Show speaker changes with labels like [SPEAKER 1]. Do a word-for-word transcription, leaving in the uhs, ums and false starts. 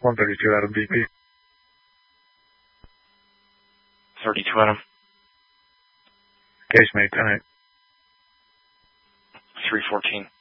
[SPEAKER 1] one thirty-two Adam D P.
[SPEAKER 2] thirty-two Adam.
[SPEAKER 1] Case mate, ten eight.
[SPEAKER 2] three fourteen.